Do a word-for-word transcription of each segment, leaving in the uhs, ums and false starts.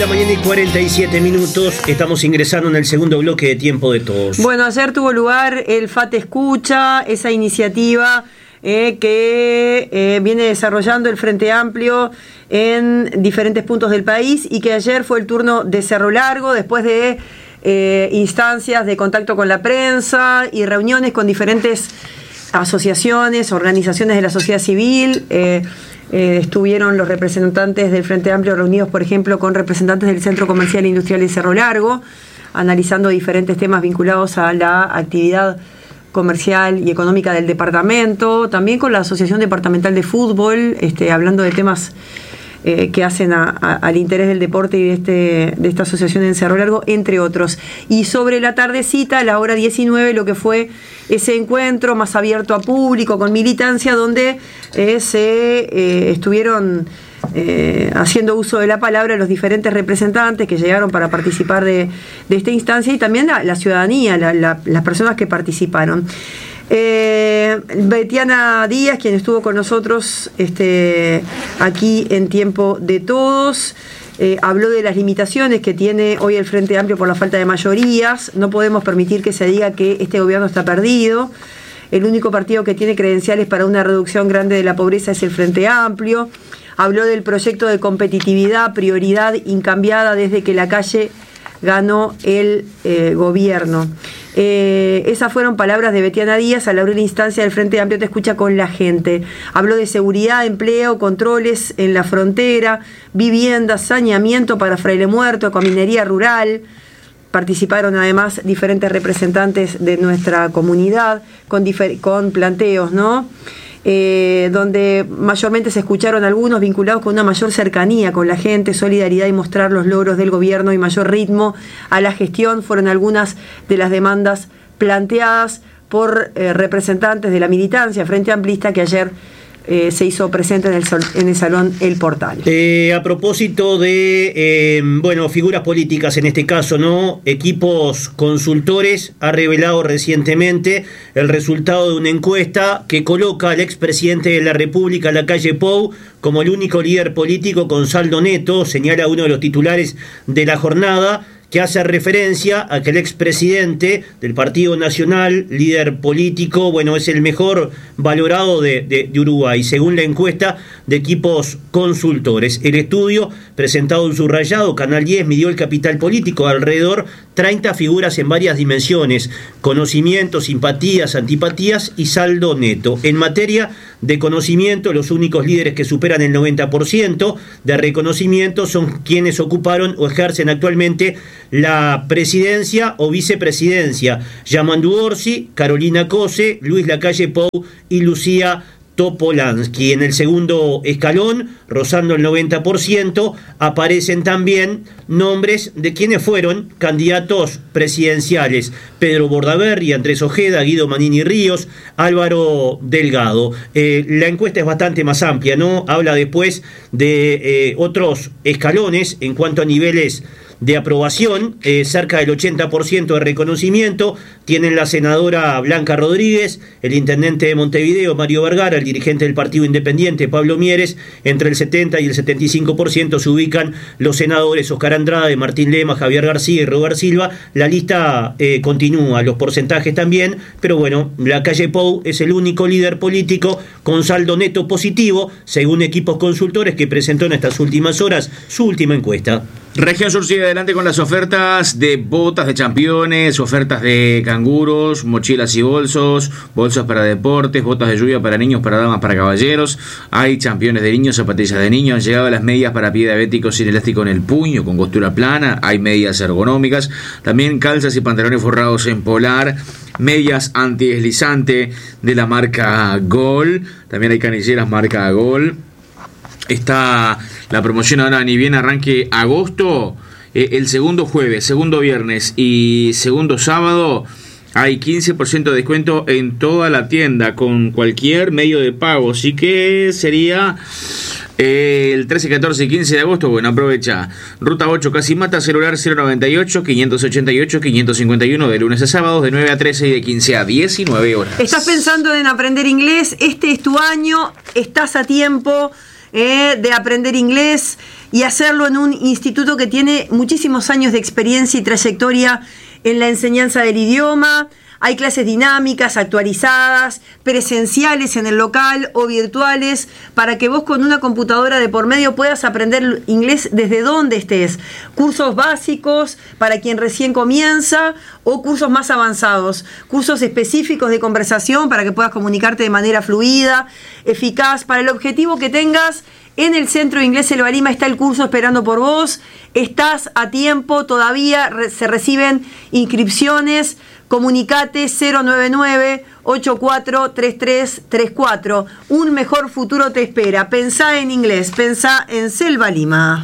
La mañana y cuarenta y siete minutos, estamos ingresando en el segundo bloque de Tiempo de Todos. Bueno, ayer tuvo lugar el F A T Escucha, esa iniciativa eh, que eh, viene desarrollando el Frente Amplio en diferentes puntos del país y que ayer fue el turno de Cerro Largo después de eh, instancias de contacto con la prensa y reuniones con diferentes asociaciones, organizaciones de la sociedad civil. Eh, Eh, estuvieron los representantes del Frente Amplio reunidos, por ejemplo, con representantes del Centro Comercial e Industrial de Cerro Largo, analizando diferentes temas vinculados a la actividad comercial y económica del departamento, también con la Asociación Departamental de Fútbol, este, hablando de temas eh, que hacen a, a, al interés del deporte y de, este, de esta asociación en Cerro Largo, entre otros. Y sobre la tardecita, a la hora diecinueve, lo que fue ese encuentro más abierto a público, con militancia, donde eh, se eh, estuvieron eh, haciendo uso de la palabra los diferentes representantes que llegaron para participar de, de esta instancia y también la, la ciudadanía, la, la, las personas que participaron. Eh, Betiana Díaz, quien estuvo con nosotros este, aquí en Tiempo de Todos, eh, habló de las limitaciones que tiene hoy el Frente Amplio por la falta de mayorías. No podemos permitir que se diga que este gobierno está perdido. El único partido que tiene credenciales para una reducción grande de la pobreza es el Frente Amplio. Habló del proyecto de competitividad, prioridad incambiada desde que la calle ganó el eh, gobierno. Eh, esas fueron palabras de Betiana Díaz al abrir la instancia del Frente Amplio Te Escucha con la gente. Habló de seguridad, empleo, controles en la frontera, vivienda, saneamiento para Fraile Muerto, ecominería rural. Participaron además diferentes representantes de nuestra comunidad con, difer- con planteos, ¿no? Eh, donde mayormente se escucharon algunos vinculados con una mayor cercanía con la gente, solidaridad y mostrar los logros del gobierno y mayor ritmo a la gestión. Fueron algunas de las demandas planteadas por eh, representantes de la militancia Frente Amplista que ayer Eh, se hizo presente en el, sol, en el Salón El Portal. Eh, a propósito de, eh, bueno, figuras políticas en este caso, ¿no? Equipos Consultores ha revelado recientemente el resultado de una encuesta que coloca al expresidente de la República, Lacalle Pou, como el único líder político con saldo neto, señala uno de los titulares de la jornada, que hace referencia a que el expresidente del Partido Nacional, líder político, bueno, es el mejor valorado de, de, de Uruguay, según la encuesta de Equipos Consultores. El estudio, presentado en subrayado, Canal diez, midió el capital político de alrededor treinta figuras en varias dimensiones: conocimiento, simpatías, antipatías y saldo neto. En materia de conocimiento, los únicos líderes que superan el noventa por ciento de reconocimiento son quienes ocuparon o ejercen actualmente la presidencia o vicepresidencia: Yamandu Orsi, Carolina Cose, Luis Lacalle Pou y Lucía Topolansky. En el segundo escalón, rozando el noventa por ciento, aparecen también nombres de quienes fueron candidatos presidenciales: Pedro Bordaberry, Andrés Ojeda, Guido Manini Ríos, Álvaro Delgado. Eh, la encuesta es bastante más amplia, ¿no? Habla después de eh, otros escalones en cuanto a niveles de aprobación, eh, cerca del ochenta por ciento de reconocimiento tienen la senadora Blanca Rodríguez, el intendente de Montevideo, Mario Vergara, el dirigente del Partido Independiente, Pablo Mieres. Entre el setenta y el setenta y cinco por ciento se ubican los senadores Oscar Andrade, Martín Lema, Javier García y Robert Silva. La lista eh, continúa, los porcentajes también, pero bueno, Lacalle Pou es el único líder político con saldo neto positivo, según Equipos Consultores, que presentó en estas últimas horas su última encuesta. Región Sur sigue adelante con las ofertas de botas de championes, ofertas de canguros, mochilas y bolsos, bolsas para deportes, botas de lluvia para niños, para damas, para caballeros. Hay championes de niños, zapatillas de niños. Han llegado las medias para pie diabético sin elástico en el puño, con costura plana. Hay medias ergonómicas. También calzas y pantalones forrados en polar. Medias antideslizante de la marca Gol. También hay canilleras marca Gol. Está la promoción ahora, ni bien arranque agosto, eh, el segundo jueves, segundo viernes y segundo sábado hay quince por ciento de descuento en toda la tienda con cualquier medio de pago. Así que sería eh, el trece, catorce y quince de agosto. Bueno, aprovecha. Ruta ocho Casimata, celular cero noventa y ocho, quinientos ochenta y ocho, quinientos cincuenta y uno, de lunes a sábados, de nueve a trece y de quince a diecinueve horas. ¿Estás pensando en aprender inglés? Este es tu año, estás a tiempo Eh, de aprender inglés y hacerlo en un instituto que tiene muchísimos años de experiencia y trayectoria en la enseñanza del idioma. Hay clases dinámicas, actualizadas, presenciales en el local o virtuales, para que vos con una computadora de por medio puedas aprender inglés desde donde estés. Cursos básicos para quien recién comienza o cursos más avanzados. Cursos específicos de conversación para que puedas comunicarte de manera fluida, eficaz, para el objetivo que tengas. En el Centro de Inglés El Barima está el curso esperando por vos. Estás a tiempo, todavía re- se reciben inscripciones. Comunicate cero nueve nueve, ocho cuatro tres tres tres cuatro. Un mejor futuro te espera. Pensá en inglés, pensá en Selva Lima.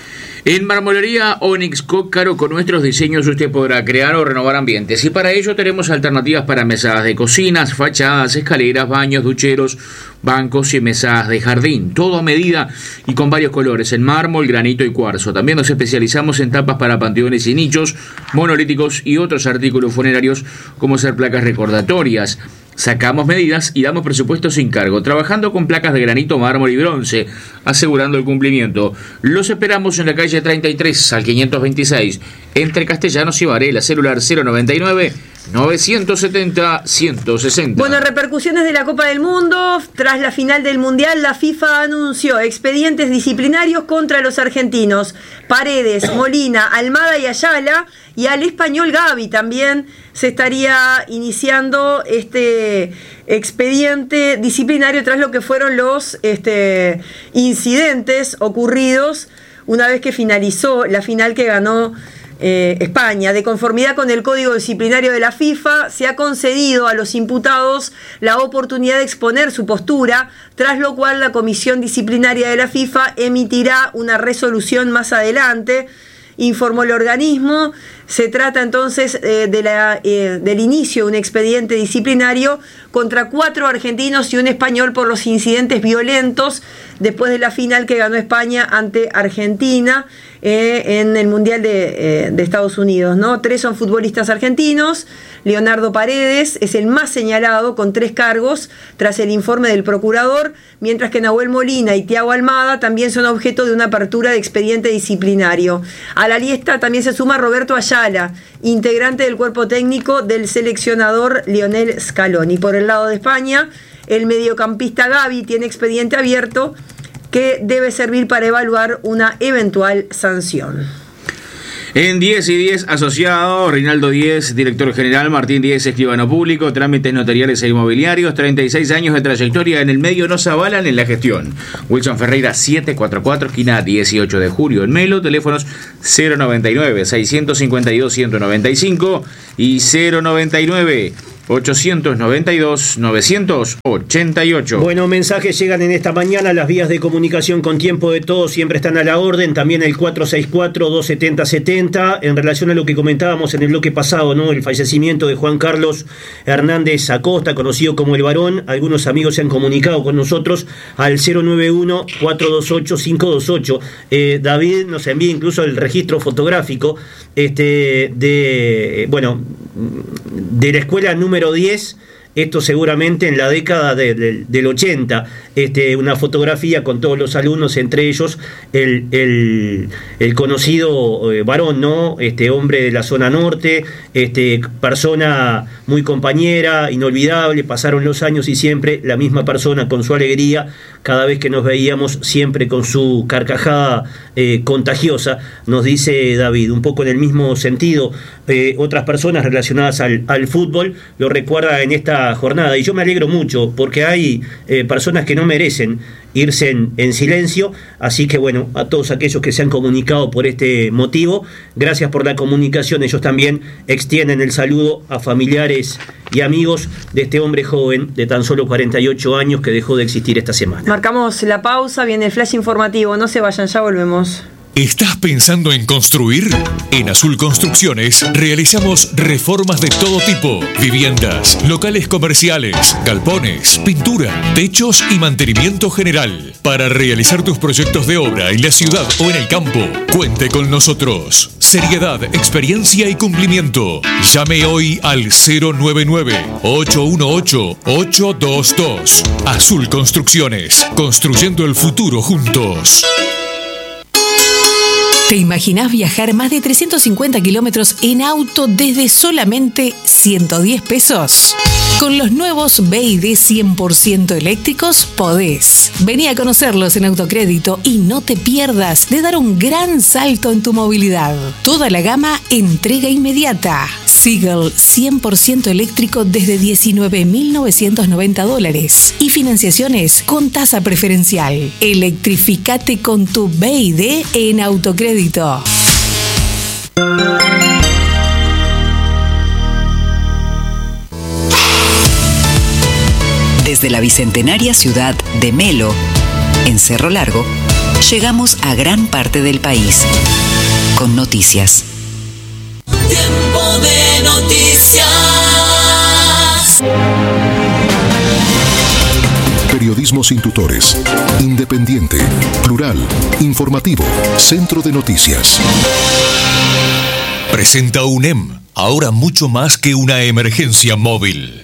En Marmolería Onyx Cócaro, con nuestros diseños usted podrá crear o renovar ambientes, y para ello tenemos alternativas para mesadas de cocinas, fachadas, escaleras, baños, ducheros, bancos y mesadas de jardín, todo a medida y con varios colores, en mármol, granito y cuarzo. También nos especializamos en tapas para panteones y nichos, monolíticos y otros artículos funerarios, como ser placas recordatorias. Sacamos medidas y damos presupuesto sin cargo, trabajando con placas de granito, mármol y bronce, asegurando el cumplimiento. Los esperamos en la calle treinta y tres al quinientos veintiséis, entre Castellanos y Varela, celular cero noventa y nueve, novecientos setenta, ciento sesenta. Bueno, repercusiones de la Copa del Mundo. Tras la final del Mundial, la FIFA anunció expedientes disciplinarios contra los argentinos Paredes, Molina, Almada y Ayala, y al español Gavi también se estaría iniciando este expediente disciplinario tras lo que fueron los este, incidentes ocurridos una vez que finalizó la final que ganó Eh, España. De conformidad con el Código Disciplinario de la FIFA, se ha concedido a los imputados la oportunidad de exponer su postura, tras lo cual la Comisión Disciplinaria de la FIFA emitirá una resolución más adelante, informó el organismo. Se trata entonces eh, de la, eh, del inicio de un expediente disciplinario contra cuatro argentinos y un español por los incidentes violentos después de la final que ganó España ante Argentina eh, en el Mundial de, eh, de Estados Unidos, ¿no? Tres son futbolistas argentinos. Leonardo Paredes es el más señalado con tres cargos tras el informe del procurador, mientras que Nahuel Molina y Thiago Almada también son objeto de una apertura de expediente disciplinario. A la lista también se suma Roberto Ayala, integrante del cuerpo técnico del seleccionador Lionel Scaloni. Por el lado de España, el mediocampista Gavi tiene expediente abierto que debe servir para evaluar una eventual sanción. En diez y diez asociado, Reinaldo Díez, director general, Martín Díez, escribano público, trámites notariales e inmobiliarios, treinta y seis años de trayectoria en el medio nos avalan en la gestión. Wilson Ferreira setecientos cuarenta y cuatro, esquina dieciocho de julio en Melo, teléfonos cero noventa y nueve, seiscientos cincuenta y dos, ciento noventa y cinco y cero noventa y nueve, ochocientos noventa y dos, novecientos ochenta y ocho. Bueno, mensajes llegan en esta mañana. Las vías de comunicación con tiempo de todos siempre están a la orden. También el cuatro seis cuatro, dos siete cero siete cero. En relación a lo que comentábamos en el bloque pasado, ¿no? El fallecimiento de Juan Carlos Hernández Acosta, conocido como El Varón. Algunos amigos se han comunicado con nosotros al cero nueve uno, cuatro dos ocho, cinco dos ocho. Eh, David nos envía incluso el registro fotográfico este, de, bueno, de la escuela número diez, esto seguramente en la década de, de, del ochenta, este, una fotografía con todos los alumnos, entre ellos el, el, el conocido eh, Varón, ¿no? Este hombre de la zona norte, este, persona muy compañera, inolvidable, pasaron los años y siempre la misma persona con su alegría, cada vez que nos veíamos, siempre con su carcajada eh, contagiosa, nos dice David, un poco en el mismo sentido. Eh, otras personas relacionadas al, al fútbol lo recuerdan en esta jornada, y yo me alegro mucho porque hay eh, personas que no merecen irse en, en silencio, así que bueno, a todos aquellos que se han comunicado por este motivo, gracias por la comunicación. Ellos también extienden el saludo a familiares y amigos de este hombre joven de tan solo cuarenta y ocho años que dejó de existir esta semana. Marcamos la pausa, viene el flash informativo, no se vayan, ya volvemos. ¿Estás pensando en construir? En Azul Construcciones realizamos reformas de todo tipo: viviendas, locales comerciales, galpones, pintura, techos y mantenimiento general. Para realizar tus proyectos de obra en la ciudad o en el campo, cuente con nosotros. Seriedad, experiencia y cumplimiento. Llame hoy al cero nueve nueve, ocho uno ocho, ocho dos dos. Azul Construcciones, construyendo el futuro juntos. ¿Te imaginás viajar más de trescientos cincuenta kilómetros en auto desde solamente ciento diez pesos? Con los nuevos B Y D cien por ciento eléctricos podés. Vení a conocerlos en Autocrédito y no te pierdas de dar un gran salto en tu movilidad. Toda la gama entrega inmediata. Seagull cien por ciento eléctrico desde diecinueve mil novecientos noventa dólares y financiaciones con tasa preferencial. Electrificate con tu B Y D en Autocrédito. Desde la bicentenaria ciudad de Melo, en Cerro Largo, llegamos a gran parte del país con noticias. Tiempo de noticias. Periodismo sin tutores, independiente, plural, informativo, centro de noticias. Presenta U N E M, ahora mucho más que una emergencia móvil.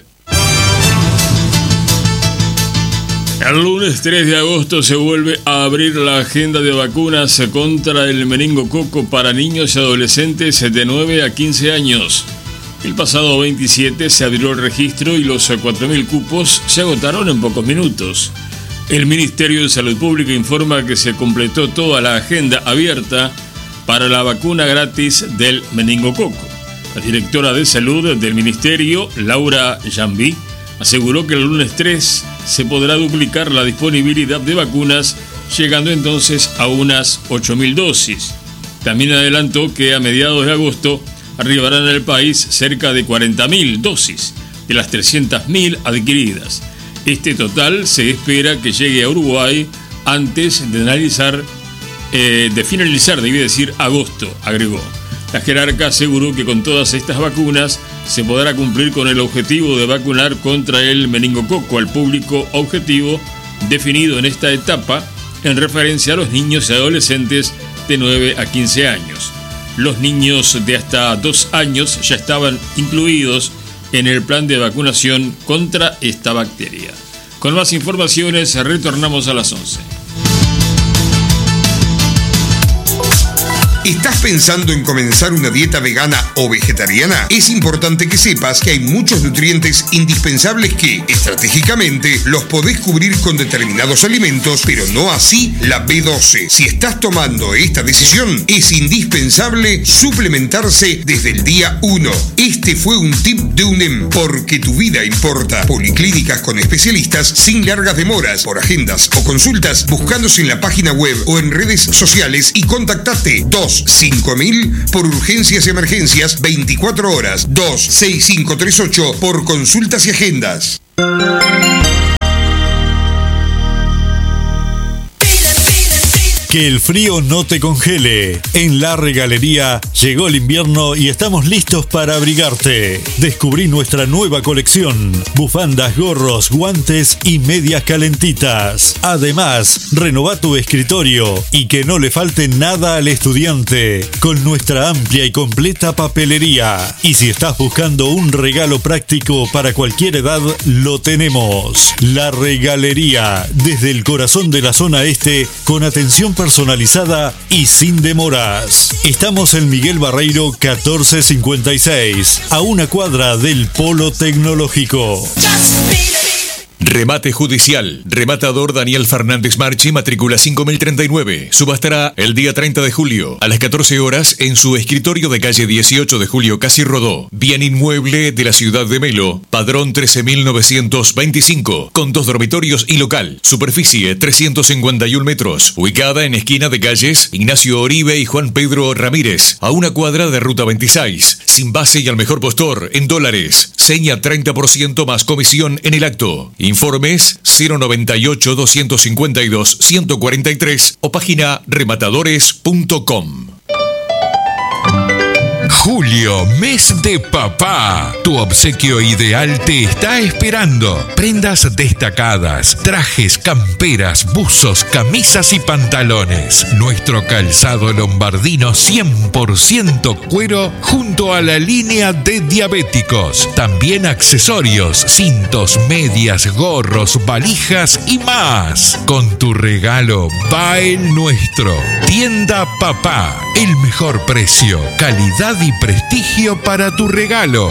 El lunes tres de agosto se vuelve a abrir la agenda de vacunas contra el meningococo para niños y adolescentes de nueve a quince años. El pasado veintisiete se abrió el registro y los cuatro mil cupos se agotaron en pocos minutos. El Ministerio de Salud Pública informa que se completó toda la agenda abierta para la vacuna gratis del meningococo. La directora de Salud del Ministerio, Laura Jambí, aseguró que el lunes tres se podrá duplicar la disponibilidad de vacunas, llegando entonces a unas ocho mil dosis. También adelantó que a mediados de agosto arribarán al país cerca de cuarenta mil dosis de las trescientas mil adquiridas. Este total se espera que llegue a Uruguay antes de analizar, eh, de finalizar, debí decir, agosto, agregó. La jerarca aseguró que con todas estas vacunas se podrá cumplir con el objetivo de vacunar contra el meningococo al público objetivo definido en esta etapa en referencia a los niños y adolescentes de nueve a quince años. Los niños de hasta dos años ya estaban incluidos en el plan de vacunación contra esta bacteria. Con más informaciones retornamos a las once. ¿Estás pensando en comenzar una dieta vegana o vegetariana? Es importante que sepas que hay muchos nutrientes indispensables que, estratégicamente, los podés cubrir con determinados alimentos, pero no así la B doce. Si estás tomando esta decisión, es indispensable suplementarse desde el día uno. Este fue un tip de U N E M, porque tu vida importa. Policlínicas con especialistas sin largas demoras, por agendas o consultas, buscándose en la página web o en redes sociales y contactate dos cinco mil por urgencias y emergencias veinticuatro horas, dos seis cinco tres ocho por consultas y agendas. Que el frío no te congele. En La Regalería llegó el invierno y estamos listos para abrigarte. Descubrí nuestra nueva colección: bufandas, gorros, guantes y medias calentitas. Además, renová tu escritorio y que no le falte nada al estudiante con nuestra amplia y completa papelería. Y si estás buscando un regalo práctico para cualquier edad, lo tenemos. La Regalería, desde el corazón de la zona este, con atención personalizada y sin demoras. Estamos en Miguel Barreiro catorce cincuenta y seis, a una cuadra del Polo Tecnológico. Remate judicial. Rematador Daniel Fernández Marchi, matrícula cinco mil treinta y nueve. Subastará el día treinta de julio a las catorce horas en su escritorio de calle dieciocho de julio Casi Rodó. Bien inmueble de la ciudad de Melo. Padrón trece mil novecientos veinticinco. Con dos dormitorios y local. Superficie trescientos cincuenta y uno metros. Ubicada en esquina de calles Ignacio Oribe y Juan Pedro Ramírez. A una cuadra de ruta veintiséis. Sin base y al mejor postor en dólares. Seña treinta por ciento más comisión en el acto. Informes cero noventa y ocho, doscientos cincuenta y dos, ciento cuarenta y tres o página rematadores punto com. Julio, mes de papá. Tu obsequio ideal te está esperando. Prendas destacadas, trajes, camperas, buzos, camisas y pantalones. Nuestro calzado lombardino cien por ciento cuero junto a la línea de diabéticos. También accesorios, cintos, medias, gorros, valijas y más. Con tu regalo va el nuestro. Tienda Papá. El mejor precio, calidad y prestigio para tu regalo.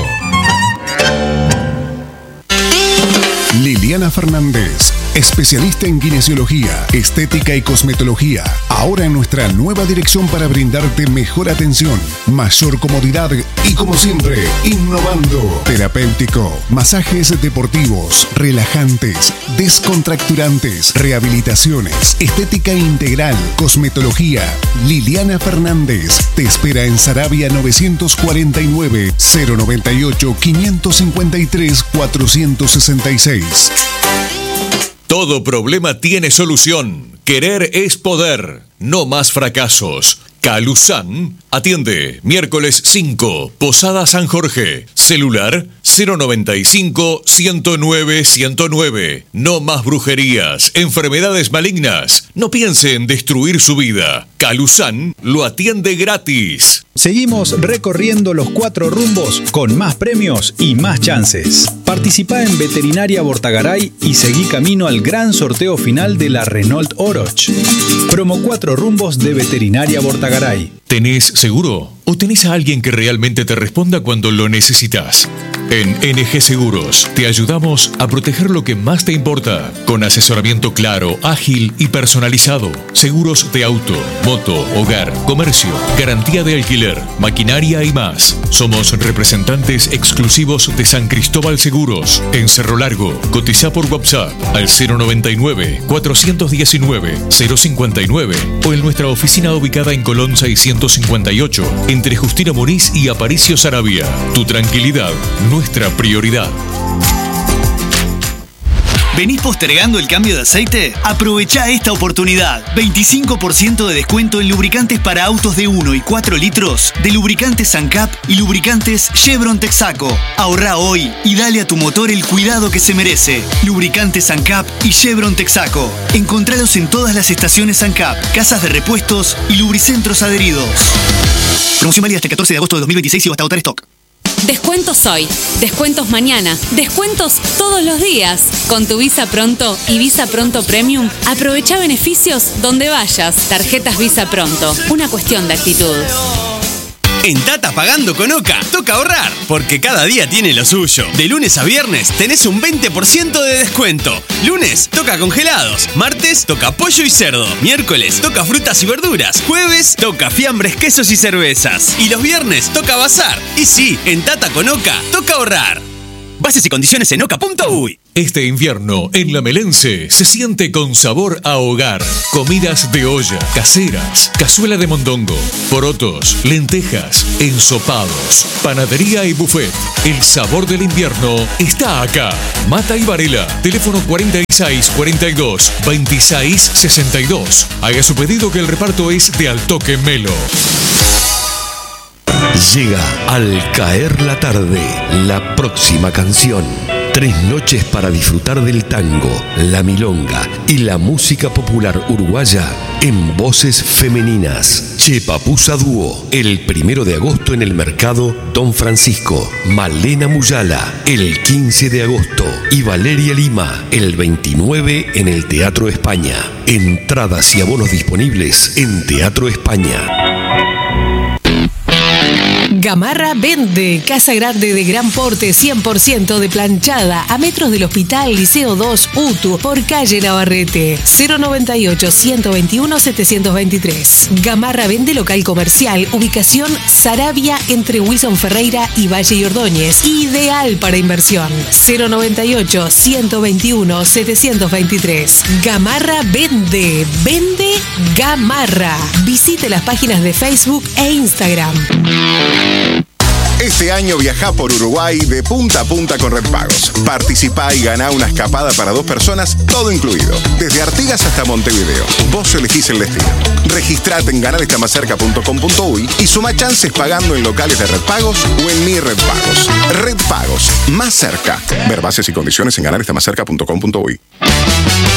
Liliana Fernández, especialista en kinesiología, estética y cosmetología. Ahora en nuestra nueva dirección para brindarte mejor atención, mayor comodidad y, como siempre, innovando. Terapéutico, masajes deportivos, relajantes, descontracturantes, rehabilitaciones, estética integral, cosmetología. Liliana Fernández te espera en Saravia novecientos cuarenta y nueve, cero noventa y ocho, quinientos cincuenta y tres, cuatrocientos sesenta y seis. Todo problema tiene solución. Querer es poder. No más fracasos. Calusan atiende miércoles cinco, Posada San Jorge. Celular cero noventa y cinco, ciento nueve, ciento nueve. No más brujerías, enfermedades malignas. No piense en destruir su vida. Calusan lo atiende gratis. Seguimos recorriendo los cuatro rumbos con más premios y más chances. Participá en Veterinaria Bortagaray y seguí camino al gran sorteo final de la Renault Oroch. Promo cuatro rumbos de Veterinaria Bortagaray. ¿Tenés seguro? ¿O tenés a alguien que realmente te responda cuando lo necesitas? En N G Seguros te ayudamos a proteger lo que más te importa, con asesoramiento claro, ágil y personalizado. Seguros de auto, moto, hogar, comercio, garantía de alquiler, maquinaria y más. Somos representantes exclusivos de San Cristóbal Seguros, en Cerro Largo. Cotiza por WhatsApp al cero noventa y nueve, cuatrocientos diecinueve, cero cincuenta y nueve o en nuestra oficina ubicada en Colón seiscientos cincuenta y ocho, entre Justina Moniz y Aparicio Saravia. Tu tranquilidad, nuestra prioridad. ¿Venís postergando el cambio de aceite? Aprovecha esta oportunidad. veinticinco por ciento de descuento en lubricantes para autos de uno y cuatro litros de lubricantes ANCAP y lubricantes Chevron Texaco. Ahorrá hoy y dale a tu motor el cuidado que se merece. Lubricantes ANCAP y Chevron Texaco. Encontralos en todas las estaciones ANCAP, casas de repuestos y lubricentros adheridos. Promoción válida hasta el catorce de agosto de dos mil veintiséis y hasta agotar stock. Descuentos hoy, descuentos mañana, descuentos todos los días. Con tu Visa Pronto y Visa Pronto Premium, aprovecha beneficios donde vayas. Tarjetas Visa Pronto, una cuestión de actitud. En Tata Pagando con Oca, toca ahorrar, porque cada día tiene lo suyo. De lunes a viernes tenés un veinte por ciento de descuento. Lunes toca congelados, martes toca pollo y cerdo, miércoles toca frutas y verduras, jueves toca fiambres, quesos y cervezas, y los viernes toca bazar. Y sí, en Tata con Oca, toca ahorrar. Bases y condiciones en oca punto uy. Este invierno, en La Melense, se siente con sabor a hogar. Comidas de olla, caseras, cazuela de mondongo, porotos, lentejas, ensopados, panadería y buffet. El sabor del invierno está acá. Mata y Varela, teléfono cuarenta y seis, cuarenta y dos, veintiséis, sesenta y dos. Haga su pedido que el reparto es de Al Toque Melo. Llega Al Caer la Tarde, la próxima canción. Tres noches para disfrutar del tango, la milonga y la música popular uruguaya en voces femeninas. Chepapusa Dúo, el primero de agosto en el Mercado Don Francisco. Malena Muyala, el quince de agosto. Y Valeria Lima, el veintinueve en el Teatro España. Entradas y abonos disponibles en Teatro España. Gamarra vende. Casa grande de gran porte, cien por ciento de planchada, a metros del Hospital Liceo dos UTU, por calle Navarrete. cero noventa y ocho, ciento veintiuno, setecientos veintitrés. Gamarra vende local comercial, ubicación Saravia entre Wilson Ferreira y Valle y Ordóñez. Ideal para inversión. cero noventa y ocho, ciento veintiuno, setecientos veintitrés. Gamarra vende. Vende Gamarra. Visite las páginas de Facebook e Instagram. Este año viaja por Uruguay de punta a punta con Red Pagos. Participá y ganá una escapada para dos personas, todo incluido. Desde Artigas hasta Montevideo. Vos elegís el destino. Registrate en ganar está más cerca punto com punto uy y suma chances pagando en locales de Red Pagos o en Mi Red Pagos. Red Pagos, más cerca. Ver bases y condiciones en ganar está más cerca punto com punto uy.